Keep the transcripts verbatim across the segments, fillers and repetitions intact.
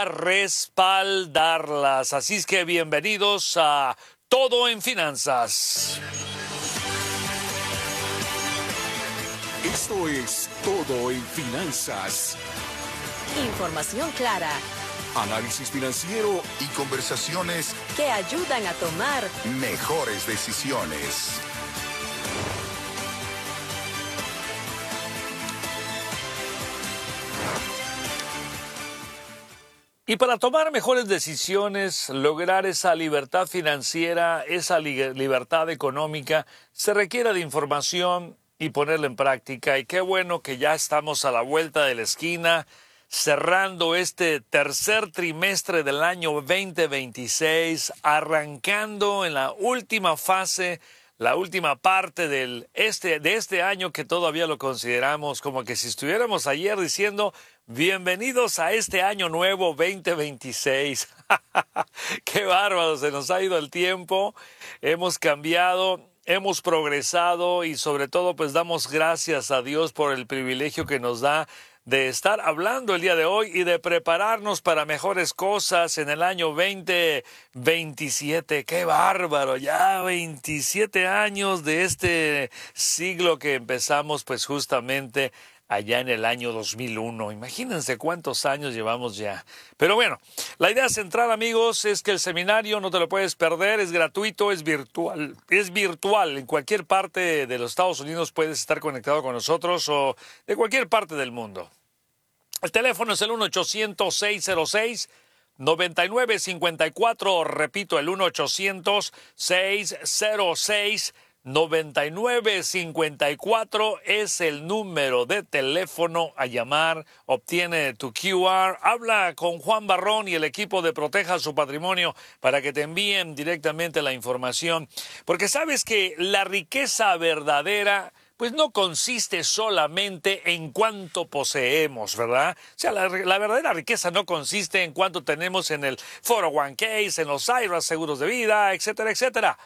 para respaldarlas. Así es que bienvenidos a Todo en Finanzas. Esto es Todo en Finanzas. Información clara, Análisis financiero Y conversaciones que ayudan a tomar mejores decisiones. Y para tomar mejores decisiones, lograr esa libertad financiera, esa li- libertad económica, se requiere de información y ponerla en práctica. Y qué bueno que ya estamos a la vuelta de la esquina, cerrando este tercer trimestre del año veinte veintiséis, arrancando en la última fase, la última parte del este, de este año que todavía lo consideramos como que si estuviéramos ayer diciendo bienvenidos a este año nuevo veinte veintiséis. ¡Qué bárbaro! Se nos ha ido el tiempo, hemos cambiado, hemos progresado y sobre todo pues damos gracias a Dios por el privilegio que nos da de estar hablando el día de hoy y de prepararnos para mejores cosas en el año veinte veintisiete. ¡Qué bárbaro! Ya veintisiete años de este siglo que empezamos pues justamente allá en el año dos mil uno. Imagínense cuántos años llevamos ya. Pero bueno, la idea central, amigos, es que el seminario no te lo puedes perder, es gratuito, es virtual. Es virtual. En cualquier parte de los Estados Unidos puedes estar conectado con nosotros o de cualquier parte del mundo. El teléfono es el uno ochocientos, seis cero seis, nueve nueve cinco cuatro. Repito, el uno ochocientos, seis cero seis, nueve nueve cinco cuatro es el número de teléfono a llamar. Obtiene tu Q R, habla con Juan Barrón y el equipo de Proteja Su Patrimonio para que te envíen directamente la información. Porque sabes que la riqueza verdadera pues no consiste solamente en cuánto poseemos, ¿verdad? O sea, la, la verdadera riqueza no consiste en cuánto tenemos en el cuatro oh uno k, en los I R As, seguros de vida, etcétera, etcétera.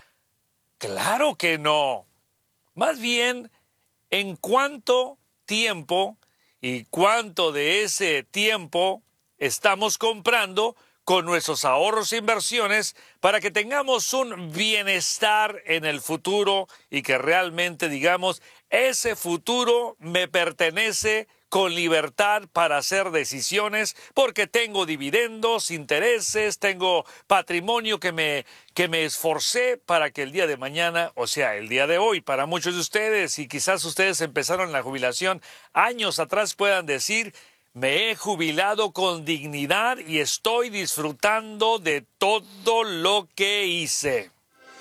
¡Claro que no! Más bien, en cuánto tiempo y cuánto de ese tiempo estamos comprando con nuestros ahorros e inversiones para que tengamos un bienestar en el futuro y que realmente digamos, ese futuro me pertenece con libertad para hacer decisiones porque tengo dividendos, intereses, tengo patrimonio que me, que me esforcé para que el día de mañana, o sea, el día de hoy, para muchos de ustedes, y quizás ustedes empezaron la jubilación años atrás, puedan decir, me he jubilado con dignidad y estoy disfrutando de todo lo que hice.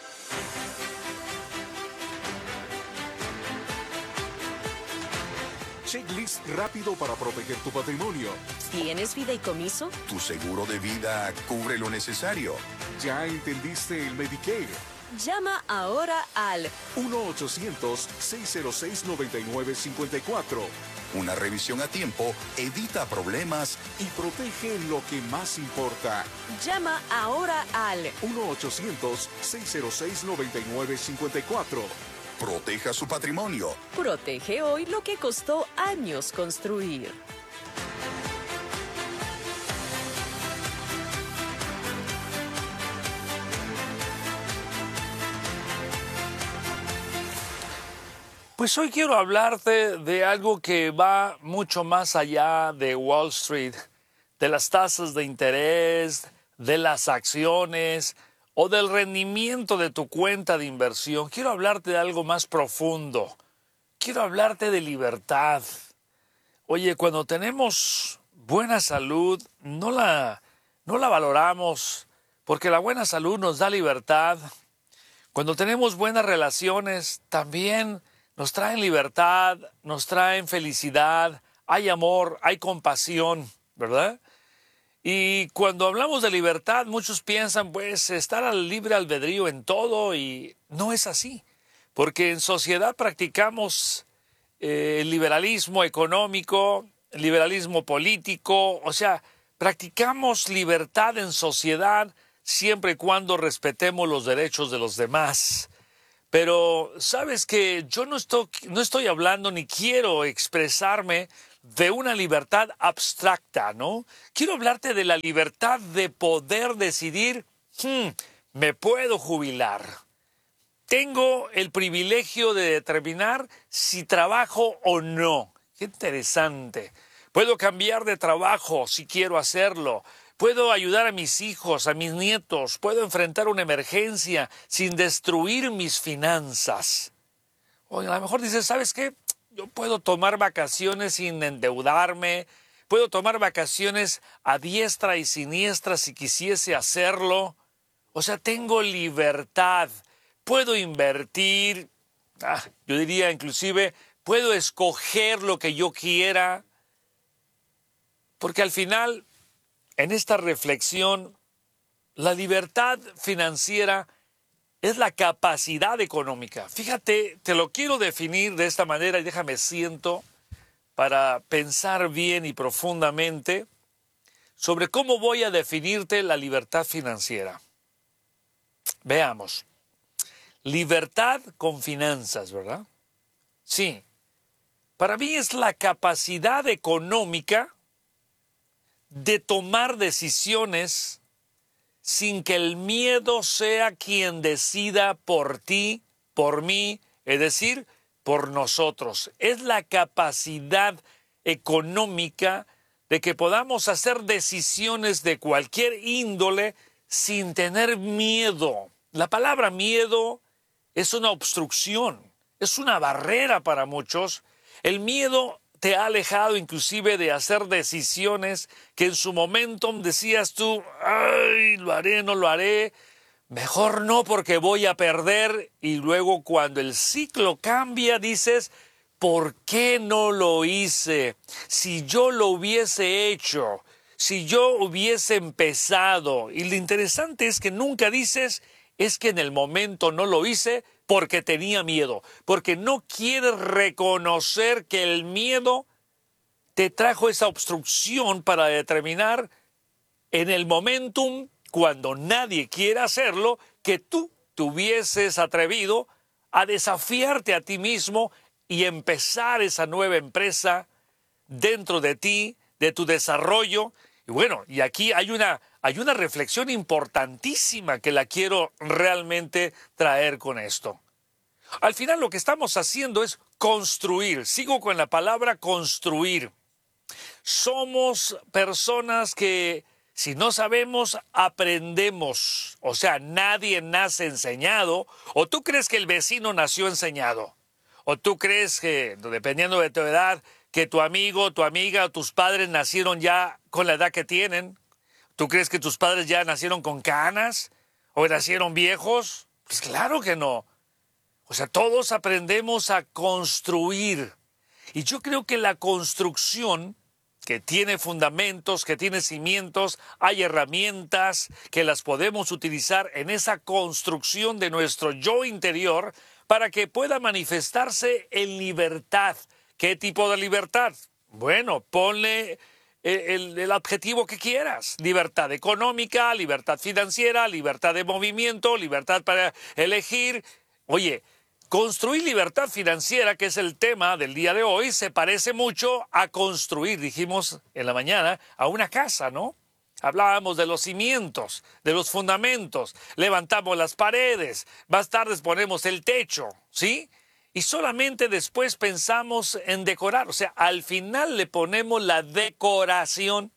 Checklist rápido para proteger tu patrimonio. ¿Tienes fideicomiso? Tu seguro de vida cubre lo necesario. ¿Ya entendiste el Medicare? Llama ahora al uno ochocientos, seis cero seis, nueve nueve cinco cuatro Una revisión a tiempo evita problemas. y protege lo que más importa. Llama ahora al uno ochocientos, seis cero seis, nueve nueve cinco cuatro. Proteja su patrimonio. Protege hoy lo que costó años construir. Pues hoy quiero hablarte de algo que va mucho más allá de Wall Street, de las tasas de interés, de las acciones o del rendimiento de tu cuenta de inversión. Quiero hablarte de algo más profundo. Quiero hablarte de libertad. Oye, cuando tenemos buena salud, no la, no la valoramos porque la buena salud nos da libertad. Cuando tenemos buenas relaciones, también nos traen libertad, nos traen felicidad, hay amor, hay compasión, ¿verdad? Y cuando hablamos de libertad, muchos piensan, pues, estar al libre albedrío en todo, y no es así. Porque en sociedad practicamos eh, el liberalismo económico, el liberalismo político, o sea, practicamos libertad en sociedad siempre y cuando respetemos los derechos de los demás. Pero sabes que yo no estoy, no estoy hablando ni quiero expresarme de una libertad abstracta, ¿no? Quiero hablarte de la libertad de poder decidir, hmm, me puedo jubilar. Tengo el privilegio de determinar si trabajo o no. Qué interesante. Puedo cambiar de trabajo si quiero hacerlo. Puedo ayudar a mis hijos, a mis nietos. Puedo enfrentar una emergencia sin destruir mis finanzas. O a lo mejor dices, ¿sabes qué? Yo puedo tomar vacaciones sin endeudarme. Puedo tomar vacaciones a diestra y siniestra si quisiese hacerlo. O sea, tengo libertad. Puedo invertir. Ah, yo diría inclusive, puedo escoger lo que yo quiera. Porque al final, en esta reflexión, la libertad financiera es la capacidad económica. Fíjate, te lo quiero definir de esta manera y déjame siento para pensar bien y profundamente sobre cómo voy a definirte la libertad financiera. Veamos. Libertad con finanzas, ¿verdad? Sí. Para mí es la capacidad económica de tomar decisiones sin que el miedo sea quien decida por ti, por mí, es decir, por nosotros. Es la capacidad económica de que podamos hacer decisiones de cualquier índole sin tener miedo. La palabra miedo es una obstrucción, es una barrera para muchos. El miedo te ha alejado inclusive de hacer decisiones que en su momento decías tú, ay, lo haré, no lo haré, mejor no porque voy a perder. Y luego cuando el ciclo cambia dices, ¿por qué no lo hice? Si yo lo hubiese hecho, si yo hubiese empezado. Y lo interesante es que nunca dices, es que en el momento no lo hice porque tenía miedo, porque no quieres reconocer que el miedo te trajo esa obstrucción para determinar en el momentum, cuando nadie quiera hacerlo, que tú te hubieses atrevido a desafiarte a ti mismo y empezar esa nueva empresa dentro de ti, de tu desarrollo. Y bueno, y aquí hay una, hay una reflexión importantísima que la quiero realmente traer con esto. Al final lo que estamos haciendo es construir. Sigo con la palabra construir. Somos personas que, si no sabemos, aprendemos. O sea, nadie nace enseñado. O tú crees que el vecino nació enseñado. O tú crees que, dependiendo de tu edad, que tu amigo, tu amiga o tus padres nacieron ya con la edad que tienen. ¿Tú crees que tus padres ya nacieron con canas? ¿O nacieron viejos? Pues claro que no. O sea, todos aprendemos a construir. Y yo creo que la construcción, que tiene fundamentos, que tiene cimientos, hay herramientas que las podemos utilizar en esa construcción de nuestro yo interior para que pueda manifestarse en libertad. ¿Qué tipo de libertad? Bueno, ponle el, el adjetivo que quieras. Libertad económica, libertad financiera, libertad de movimiento, libertad para elegir. Oye, construir libertad financiera, que es el tema del día de hoy, se parece mucho a construir, dijimos en la mañana, a una casa, ¿no? Hablábamos de los cimientos, de los fundamentos, levantamos las paredes, más tarde ponemos el techo, ¿sí? Y solamente después pensamos en decorar, o sea, al final le ponemos la decoración.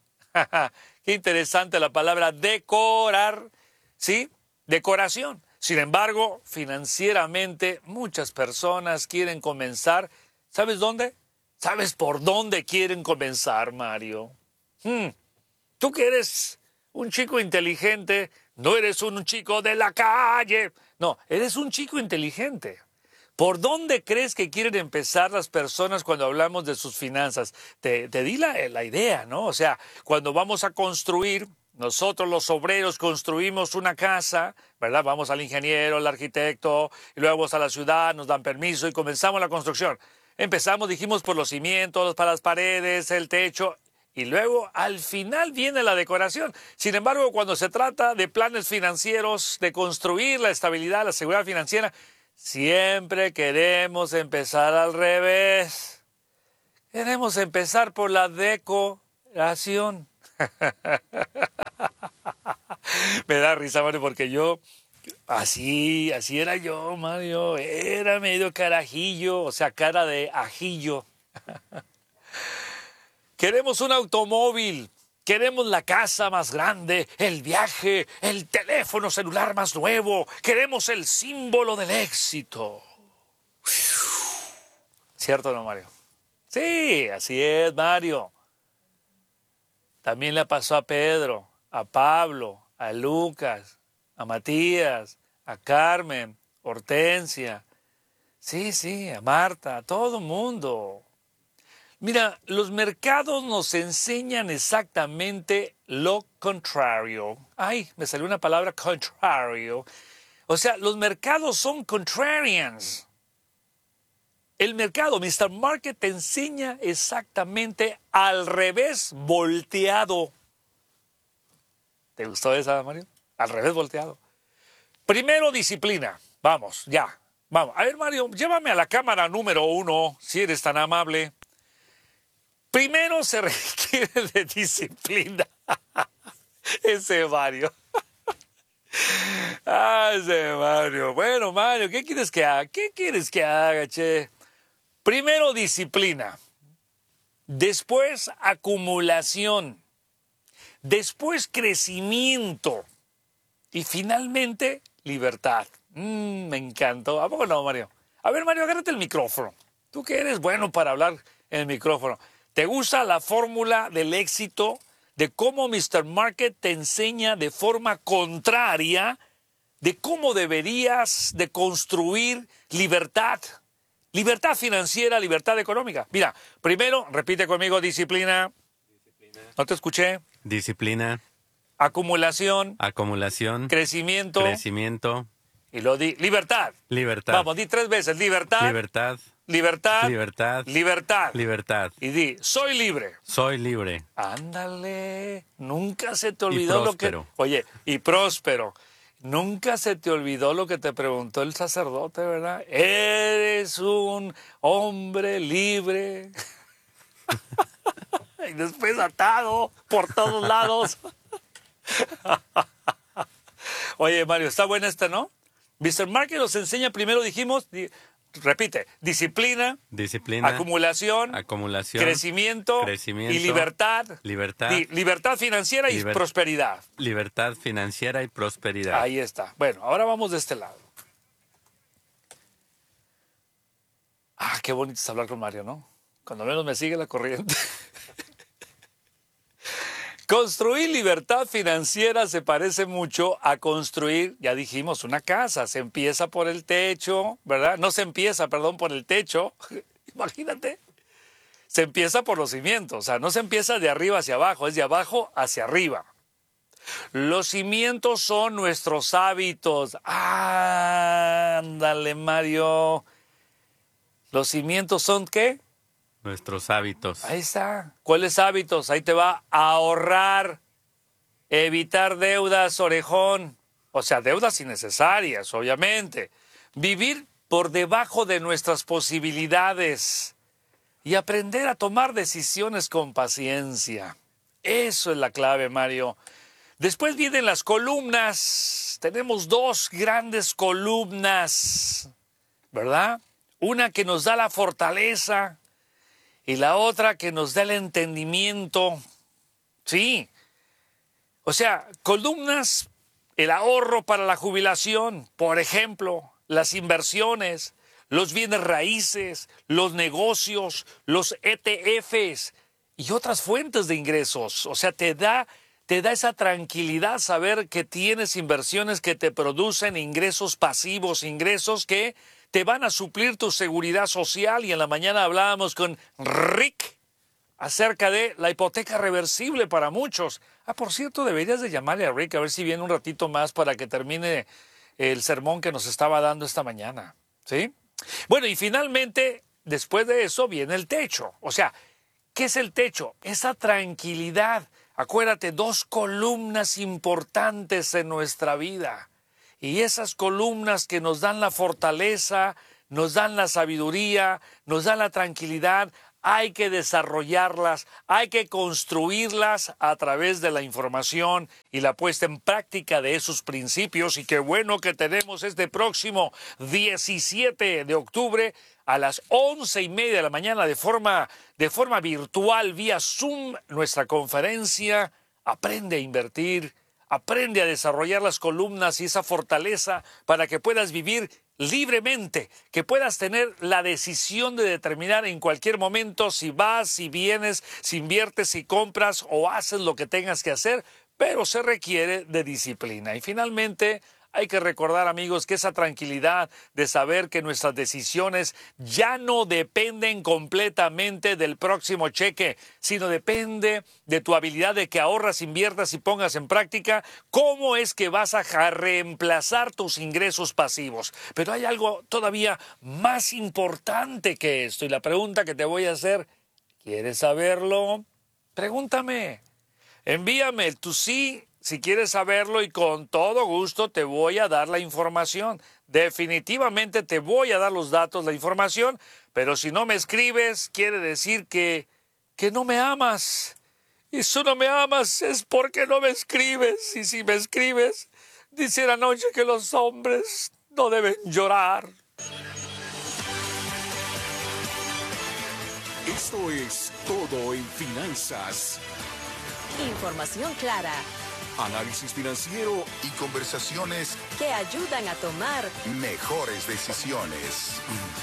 Qué interesante la palabra decorar, ¿sí? Decoración. Sin embargo, financieramente muchas personas quieren comenzar. ¿Sabes dónde? ¿Sabes por dónde quieren comenzar, Mario? Hmm. Tú que eres un chico inteligente, no eres un chico de la calle. No, eres un chico inteligente. ¿Por dónde crees que quieren empezar las personas cuando hablamos de sus finanzas? Te, te di la, la idea, ¿no? O sea, cuando vamos a construir, nosotros los obreros construimos una casa, ¿verdad? Vamos al ingeniero, al arquitecto, y luego vamos a la ciudad, nos dan permiso y comenzamos la construcción. Empezamos, dijimos, por los cimientos, para las paredes, el techo, y luego al final viene la decoración. Sin embargo, cuando se trata de planes financieros, de construir la estabilidad, la seguridad financiera, Siempre queremos empezar al revés. Queremos empezar por la decoración. Me da risa, Mario, porque yo, así, así era yo, Mario. Era medio carajillo, o sea, cara de ajillo. Queremos un automóvil. Queremos la casa más grande, el viaje, el teléfono celular más nuevo. Queremos el símbolo del éxito. ¿Cierto o no, Mario? Sí, así es, Mario. También le pasó a Pedro, a Pablo, a Lucas, a Matías, a Carmen, Hortensia. Sí, sí, a Marta, a todo el mundo. Mira, los mercados nos enseñan exactamente lo contrario. Ay, me salió una palabra contrario. O sea, los mercados son contrarians. El mercado, mister Market, te enseña exactamente al revés volteado. ¿Te gustó esa, Mario? Al revés volteado. Primero, disciplina. Vamos, ya. Vamos. A ver, Mario, llévame a la cámara número uno, si eres tan amable. Primero se requiere de disciplina. Ese Mario. Ah, ese Mario. Bueno, Mario, ¿qué quieres que haga? ¿Qué quieres que haga, che? Primero, disciplina. Después, acumulación. Después, crecimiento. Y finalmente, libertad. Mm, me encantó. ¿A poco no, Mario? A ver, Mario, agárrate el micrófono. Tú que eres bueno para hablar en el micrófono. ¿Te gusta la fórmula del éxito de cómo mister Market te enseña de forma contraria de cómo deberías de construir libertad? Libertad financiera, libertad económica. Mira, primero, repite conmigo, disciplina. Disciplina. ¿No te escuché? Disciplina. Acumulación. Acumulación. Crecimiento. Crecimiento. Y lo di, libertad. Libertad. Vamos, di tres veces, libertad. Libertad. Libertad. Libertad. Libertad. Libertad. Y di, soy libre. Soy libre. Ándale, nunca se te olvidó Y lo que... próspero. Oye, y próspero. Nunca se te olvidó lo que te preguntó el sacerdote, ¿verdad? Eres un hombre libre. Y después atado por todos lados. Oye, Mario, está buena esta, ¿no? mister Market nos enseña, primero dijimos, di, repite, disciplina, Disciplina. acumulación, Acumulación. crecimiento, Crecimiento. y libertad. Libertad. Di, libertad financiera y Liber- prosperidad. Libertad financiera y prosperidad. Ahí está. Bueno, ahora vamos de este lado. Ah, qué bonito es hablar con Mario, ¿no? Cuando menos me sigue la corriente. Construir libertad financiera se parece mucho a construir, ya dijimos, una casa. Se empieza por el techo, ¿verdad? No se empieza, perdón, por el techo. Imagínate. Se empieza por los cimientos. O sea, no se empieza de arriba hacia abajo, es de abajo hacia arriba. Los cimientos son nuestros hábitos. Ah, ándale, Mario. ¿Los cimientos son qué? Nuestros hábitos. Ahí está. ¿Cuáles hábitos? Ahí te va a ahorrar, evitar deudas, orejón. O sea, deudas innecesarias, obviamente. Vivir por debajo de nuestras posibilidades y aprender a tomar decisiones con paciencia. Eso es la clave, Mario. Después vienen las columnas. Tenemos dos grandes columnas, ¿verdad? Una que nos da la fortaleza y la otra que nos da el entendimiento. Sí. O sea, columnas, el ahorro para la jubilación, por ejemplo, las inversiones, los bienes raíces, los negocios, los E T Fs y otras fuentes de ingresos. O sea, te da, te da esa tranquilidad saber que tienes inversiones que te producen ingresos pasivos, ingresos que te van a suplir tu seguridad social. Y en la mañana hablábamos con Rick acerca de la hipoteca reversible para muchos. Ah, por cierto, deberías de llamarle a Rick a ver si viene un ratito más para que termine el sermón que nos estaba dando esta mañana. ¿Sí? Bueno, y finalmente, después de eso viene el techo. O sea, ¿qué es el techo? Esa tranquilidad. Acuérdate, dos columnas importantes en nuestra vida. Y esas columnas que nos dan la fortaleza, nos dan la sabiduría, nos dan la tranquilidad, hay que desarrollarlas, hay que construirlas a través de la información y la puesta en práctica de esos principios. Y qué bueno que tenemos este próximo diecisiete de octubre a las once y media de la mañana de forma, de forma virtual, vía Zoom, nuestra conferencia. Aprende a invertir, aprende a desarrollar las columnas y esa fortaleza para que puedas vivir libremente, que puedas tener la decisión de determinar en cualquier momento si vas, si vienes, si inviertes, si compras o haces lo que tengas que hacer, pero se requiere de disciplina. Y finalmente, hay que recordar, amigos, que esa tranquilidad de saber que nuestras decisiones ya no dependen completamente del próximo cheque, sino depende de tu habilidad de que ahorras, inviertas y pongas en práctica cómo es que vas a reemplazar tus ingresos pasivos. Pero hay algo todavía más importante que esto, y la pregunta que te voy a hacer, ¿quieres saberlo? Pregúntame. Envíame tu sí si quieres saberlo y con todo gusto te voy a dar la información. Definitivamente te voy a dar los datos, la información, pero si no me escribes, quiere decir que, que no me amas. Y si no me amas es porque no me escribes. Y si me escribes, dice anoche que los hombres no deben llorar. Esto es Todo en Finanzas. Información clara Análisis financiero Y conversaciones que ayudan a tomar mejores decisiones.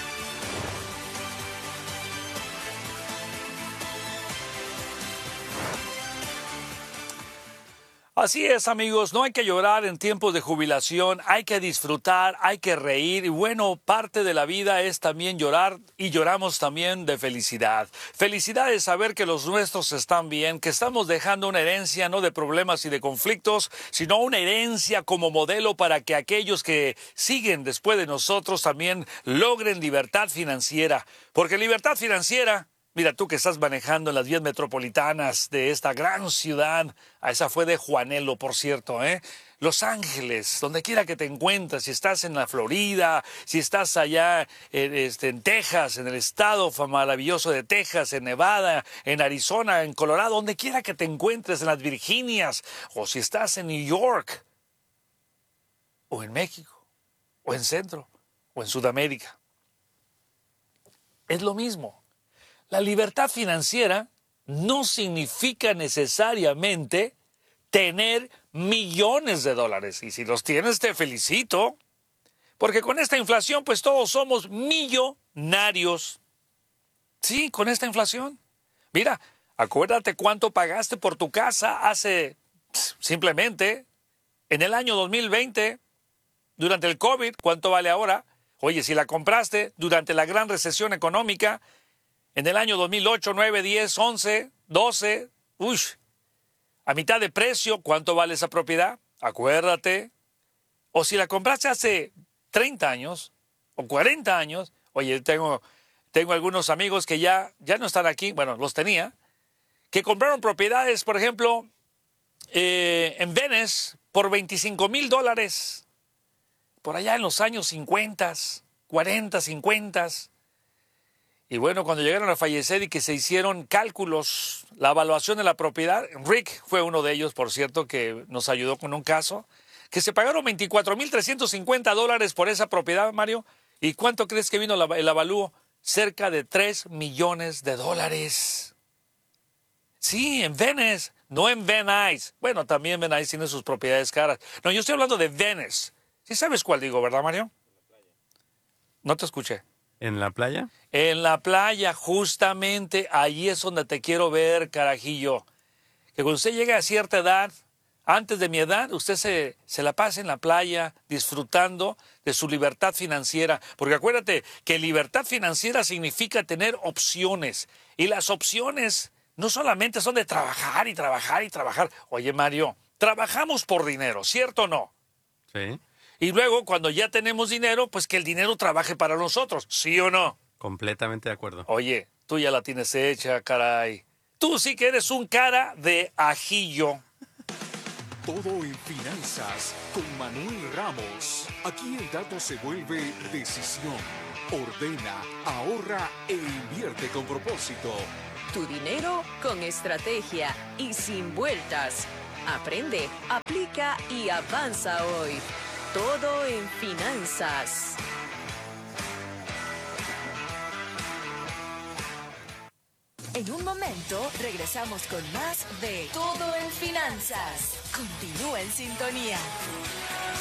Así es, amigos, no hay que llorar en tiempos de jubilación, hay que disfrutar, hay que reír y bueno, parte de la vida es también llorar y lloramos también de felicidad. Felicidad es saber que los nuestros están bien, que estamos dejando una herencia no de problemas y de conflictos, sino una herencia como modelo para que aquellos que siguen después de nosotros también logren libertad financiera, porque libertad financiera... Mira, tú que estás manejando en las vías metropolitanas de esta gran ciudad, a esa fue de Juanelo, por cierto, ¿eh? Los Ángeles, donde quiera que te encuentres, si estás en la Florida, si estás allá en, este, en Texas, en el estado maravilloso de Texas, en Nevada, en Arizona, en Colorado, donde quiera que te encuentres, en las Virginias, o si estás en New York, o en México, o en Centro, o en Sudamérica. Es lo mismo. La libertad financiera no significa necesariamente tener millones de dólares. Y si los tienes, te felicito. Porque con esta inflación, pues todos somos millonarios. Sí, con esta inflación. Mira, acuérdate cuánto pagaste por tu casa hace, simplemente, en el año dos mil veinte, durante el COVID, ¿cuánto vale ahora? Oye, si la compraste durante la gran recesión económica, en el año dos mil ocho, nueve, diez, once, doce, uy, a mitad de precio, ¿cuánto vale esa propiedad? Acuérdate. O si la compraste hace treinta años o cuarenta años, oye, tengo, tengo algunos amigos que ya, ya no están aquí, bueno, los tenía, que compraron propiedades, por ejemplo, eh, en Venice por veinticinco mil dólares, por allá en los años cincuenta, cuarenta, cincuenta. Y bueno, cuando llegaron a fallecer y que se hicieron cálculos, la evaluación de la propiedad, Rick fue uno de ellos, por cierto, que nos ayudó con un caso, que se pagaron veinticuatro mil trescientos cincuenta dólares por esa propiedad, Mario. ¿Y cuánto crees que vino el avalúo? Cerca de tres millones de dólares. Sí, en Venice, no en Venice. Bueno, también Venice tiene sus propiedades caras. No, yo estoy hablando de Venice. ¿Sí sabes cuál digo, verdad, Mario? No te escuché. ¿En la playa? En la playa, justamente, allí es donde te quiero ver, carajillo. Que cuando usted llegue a cierta edad, antes de mi edad, usted se, se la pase en la playa disfrutando de su libertad financiera. Porque acuérdate que libertad financiera significa tener opciones. Y las opciones no solamente son de trabajar y trabajar y trabajar. Oye, Mario, trabajamos por dinero, ¿cierto o no? Sí. Y luego, cuando ya tenemos dinero, pues que el dinero trabaje para nosotros, ¿sí o no? Completamente de acuerdo. Oye, tú ya la tienes hecha, caray. Tú sí que eres un cara de ajillo. Todo en finanzas con Manuel Ramos. Aquí el dato se vuelve decisión. Ordena, ahorra e invierte con propósito. Tu dinero con estrategia y sin vueltas. Aprende, aplica y avanza hoy. Todo en finanzas. En un momento regresamos con más de Todo en Finanzas. Continúa en sintonía.